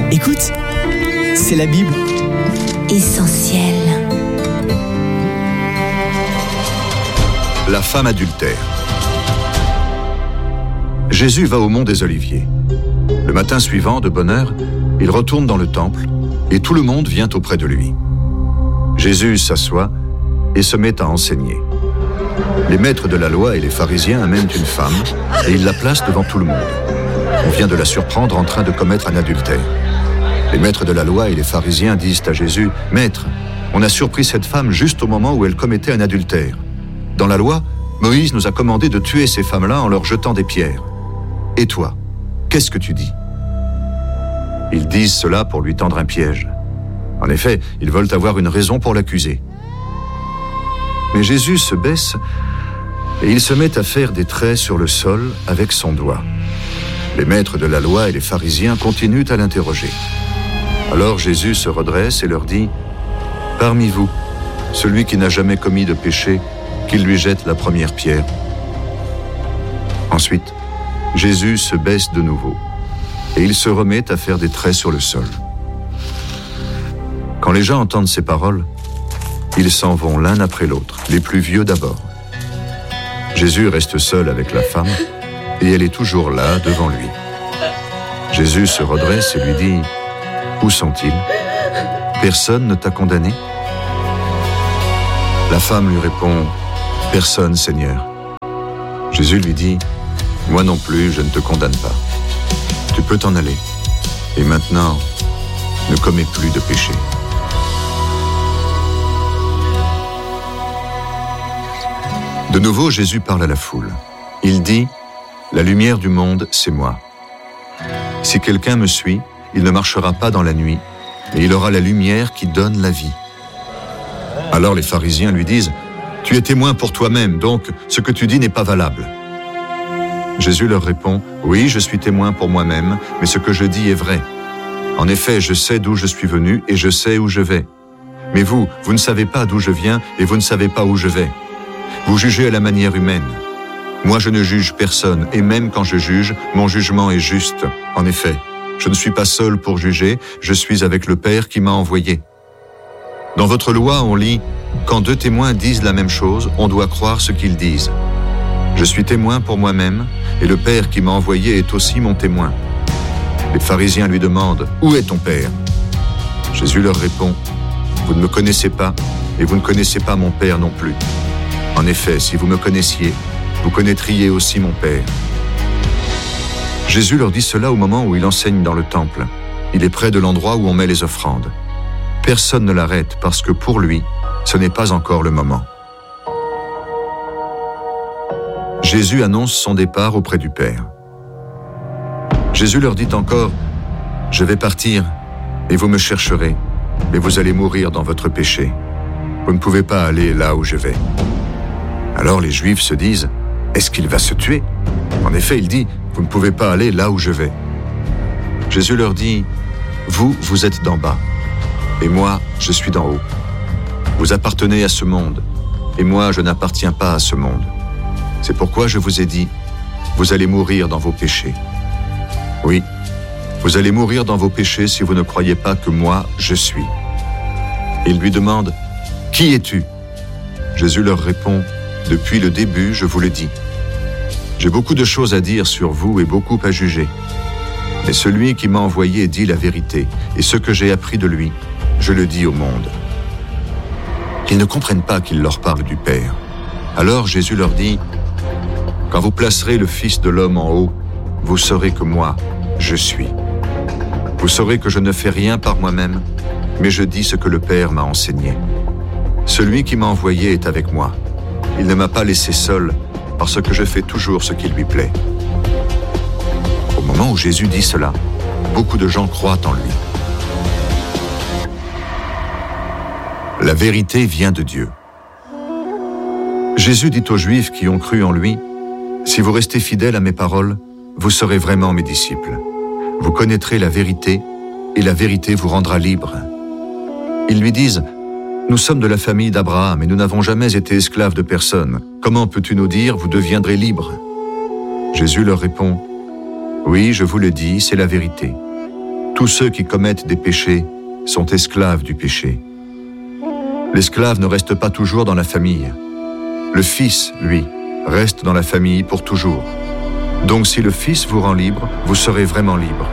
Écoute, c'est la Bible. Essentiel. La femme adultère. Jésus va au mont des Oliviers. Le matin suivant, de bonne heure, il retourne dans le temple et tout le monde vient auprès de lui. Jésus s'assoit et se met à enseigner. Les maîtres de la loi et les pharisiens amènent une femme et ils la placent devant tout le monde. On vient de la surprendre en train de commettre un adultère. Les maîtres de la loi et les pharisiens disent à Jésus, « Maître, on a surpris cette femme juste au moment où elle commettait un adultère. Dans la loi, Moïse nous a commandé de tuer ces femmes-là en leur jetant des pierres. Et toi, qu'est-ce que tu dis ?» Ils disent cela pour lui tendre un piège. En effet, ils veulent avoir une raison pour l'accuser. Mais Jésus se baisse et il se met à faire des traits sur le sol avec son doigt. Les maîtres de la loi et les pharisiens continuent à l'interroger. Alors Jésus se redresse et leur dit, « Parmi vous, celui qui n'a jamais commis de péché, qu'il lui jette la première pierre. » Ensuite, Jésus se baisse de nouveau et il se remet à faire des traits sur le sol. Quand les gens entendent ces paroles, ils s'en vont l'un après l'autre, les plus vieux d'abord. Jésus reste seul avec la femme et elle est toujours là devant lui. Jésus se redresse et lui dit, « Où sont-ils ? Personne ne t'a condamné ?» La femme lui répond, « Personne, Seigneur. » Jésus lui dit, « Moi non plus, je ne te condamne pas. Tu peux t'en aller. Et maintenant, ne commets plus de péché. » De nouveau, Jésus parle à la foule. Il dit, « La lumière du monde, c'est moi. Si quelqu'un me suit, il ne marchera pas dans la nuit, mais il aura la lumière qui donne la vie. » Alors les pharisiens lui disent, « Tu es témoin pour toi-même, donc ce que tu dis n'est pas valable. » Jésus leur répond, « Oui, je suis témoin pour moi-même, mais ce que je dis est vrai. En effet, je sais d'où je suis venu et je sais où je vais. Mais vous ne savez pas d'où je viens et vous ne savez pas où je vais. Vous jugez à la manière humaine. Moi, je ne juge personne, et même quand je juge, mon jugement est juste. En effet, je ne suis pas seul pour juger, je suis avec le Père qui m'a envoyé. Dans votre loi, on lit « Quand deux témoins disent la même chose, on doit croire ce qu'ils disent. Je suis témoin pour moi-même, et le Père qui m'a envoyé est aussi mon témoin. » Les pharisiens lui demandent « Où est ton Père ?» Jésus leur répond « Vous ne me connaissez pas, et vous ne connaissez pas mon Père non plus. En effet, si vous me connaissiez, vous connaîtriez aussi mon Père. » Jésus leur dit cela au moment où il enseigne dans le temple. Il est près de l'endroit où on met les offrandes. Personne ne l'arrête parce que pour lui, ce n'est pas encore le moment. Jésus annonce son départ auprès du Père. Jésus leur dit encore, « Je vais partir et vous me chercherez, mais vous allez mourir dans votre péché. Vous ne pouvez pas aller là où je vais. » Alors les Juifs se disent, « Est-ce qu'il va se tuer ?» En effet, il dit, « Vous ne pouvez pas aller là où je vais. » Jésus leur dit, « Vous êtes d'en bas, et moi, je suis d'en haut. Vous appartenez à ce monde, et moi, je n'appartiens pas à ce monde. C'est pourquoi je vous ai dit, vous allez mourir dans vos péchés. Oui, vous allez mourir dans vos péchés si vous ne croyez pas que moi, je suis. » Ils lui demandent, « Qui es-tu » Jésus leur répond, « Depuis le début, je vous le dis. J'ai beaucoup de choses à dire sur vous et beaucoup à juger. Mais celui qui m'a envoyé dit la vérité, et ce que j'ai appris de lui, je le dis au monde. » Ils ne comprennent pas qu'il leur parle du Père. Alors Jésus leur dit, « Quand vous placerez le Fils de l'homme en haut, vous saurez que moi, je suis. Vous saurez que je ne fais rien par moi-même, mais je dis ce que le Père m'a enseigné. Celui qui m'a envoyé est avec moi. Il ne m'a pas laissé seul, parce que je fais toujours ce qui lui plaît. » Au moment où Jésus dit cela, beaucoup de gens croient en lui. La vérité vient de Dieu. Jésus dit aux Juifs qui ont cru en lui, « Si vous restez fidèles à mes paroles, vous serez vraiment mes disciples. Vous connaîtrez la vérité, et la vérité vous rendra libre. » Ils lui disent, « Nous sommes de la famille d'Abraham et nous n'avons jamais été esclaves de personne. Comment peux-tu nous dire, vous deviendrez libres ?» Jésus leur répond, « Oui, je vous le dis, c'est la vérité. Tous ceux qui commettent des péchés sont esclaves du péché. L'esclave ne reste pas toujours dans la famille. Le Fils, lui, reste dans la famille pour toujours. Donc si le Fils vous rend libre, vous serez vraiment libre.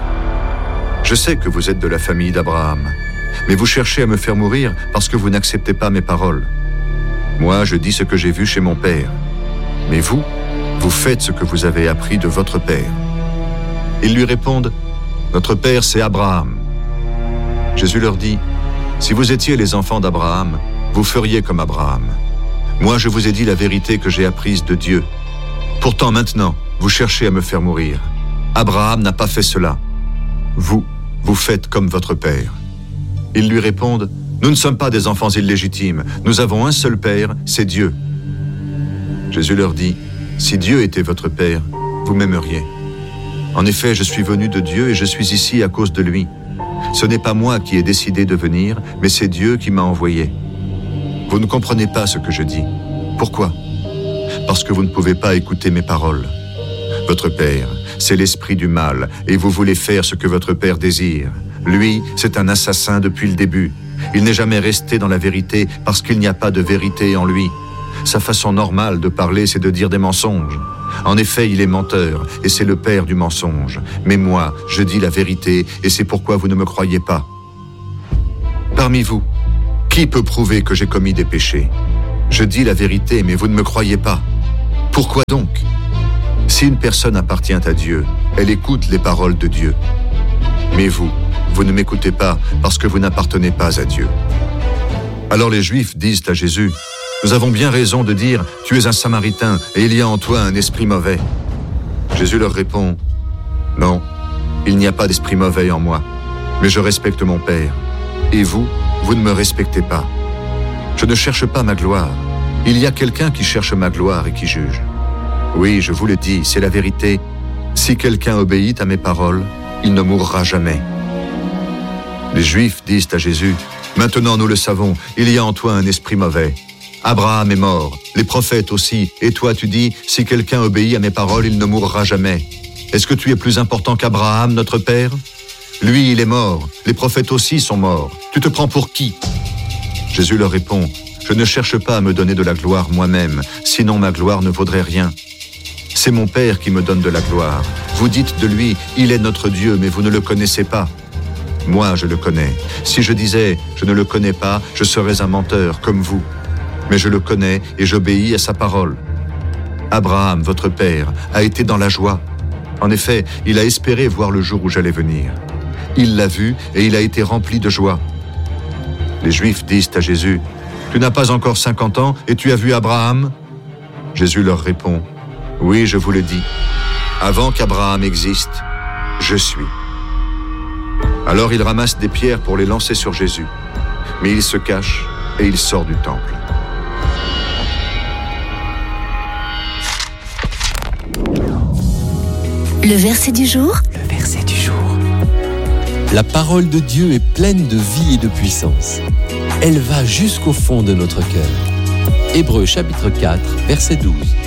Je sais que vous êtes de la famille d'Abraham, mais vous cherchez à me faire mourir parce que vous n'acceptez pas mes paroles. Moi, je dis ce que j'ai vu chez mon père. Mais vous, vous faites ce que vous avez appris de votre père. Ils lui répondent, « Notre père, c'est Abraham. » Jésus leur dit, « Si vous étiez les enfants d'Abraham, vous feriez comme Abraham. Moi, je vous ai dit la vérité que j'ai apprise de Dieu. Pourtant, maintenant, vous cherchez à me faire mourir. Abraham n'a pas fait cela. Vous, vous faites comme votre père. » Ils lui répondent, « Nous ne sommes pas des enfants illégitimes. Nous avons un seul père, c'est Dieu. » Jésus leur dit, « Si Dieu était votre père, vous m'aimeriez. En effet, je suis venu de Dieu et je suis ici à cause de lui. Ce n'est pas moi qui ai décidé de venir, mais c'est Dieu qui m'a envoyé. Vous ne comprenez pas ce que je dis. Pourquoi ? Parce que vous ne pouvez pas écouter mes paroles. Votre père, c'est l'esprit du mal, et vous voulez faire ce que votre père désire. Lui, c'est un assassin depuis le début. Il n'est jamais resté dans la vérité parce qu'il n'y a pas de vérité en lui. Sa façon normale de parler, c'est de dire des mensonges. En effet, il est menteur, et c'est le père du mensonge. Mais moi, je dis la vérité, et c'est pourquoi vous ne me croyez pas. Parmi vous, qui peut prouver que j'ai commis des péchés ? Je dis la vérité, mais vous ne me croyez pas. Pourquoi donc ? Si une personne appartient à Dieu, elle écoute les paroles de Dieu. Mais vous, vous ne m'écoutez pas parce que vous n'appartenez pas à Dieu. Alors les Juifs disent à Jésus, « Nous avons bien raison de dire, tu es un Samaritain et il y a en toi un esprit mauvais. » Jésus leur répond, « Non, il n'y a pas d'esprit mauvais en moi, mais je respecte mon Père. Et vous, vous ne me respectez pas. Je ne cherche pas ma gloire. Il y a quelqu'un qui cherche ma gloire et qui juge. Oui, je vous le dis, c'est la vérité. Si quelqu'un obéit à mes paroles, il ne mourra jamais. » Les Juifs disent à Jésus, « Maintenant nous le savons, il y a en toi un esprit mauvais. Abraham est mort, les prophètes aussi, et toi tu dis, si quelqu'un obéit à mes paroles, il ne mourra jamais. Est-ce que tu es plus important qu'Abraham, notre père ? Lui, il est mort, les prophètes aussi sont morts. Tu te prends pour qui ? » Jésus leur répond, « Je ne cherche pas à me donner de la gloire moi-même, sinon ma gloire ne vaudrait rien. C'est mon Père qui me donne de la gloire. Vous dites de lui, il est notre Dieu, mais vous ne le connaissez pas. Moi, je le connais. Si je disais, je ne le connais pas, je serais un menteur, comme vous. Mais je le connais et j'obéis à sa parole. Abraham, votre père, a été dans la joie. En effet, il a espéré voir le jour où j'allais venir. Il l'a vu et il a été rempli de joie. » Les Juifs disent à Jésus, « Tu n'as pas encore 50 ans et tu as vu Abraham ?» Jésus leur répond, « Oui, je vous le dis. Avant qu'Abraham existe, je suis. » Alors il ramasse des pierres pour les lancer sur Jésus. Mais il se cache et il sort du temple. Le verset du jour. Le verset du jour. La parole de Dieu est pleine de vie et de puissance. Elle va jusqu'au fond de notre cœur. Hébreux chapitre 4, verset 12.